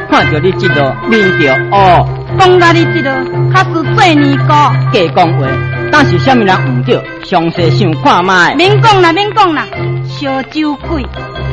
看到你这落面着哦， 讲到你这落，较似做年糕。 假讲话，但是什么人唔对，详细想看卖。 免讲啦，免讲啦，烧酒鬼，